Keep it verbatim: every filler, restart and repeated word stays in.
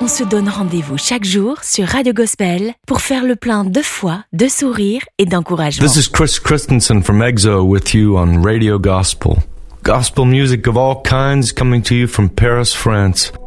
se donne rendez-vous chaque jour sur Radio Gospel pour faire le plein de foi, de sourire et d'encouragement. This is Chris Christensen from EXO with you on Radio Gospel. Gospel music of all kinds coming to you from Paris, France.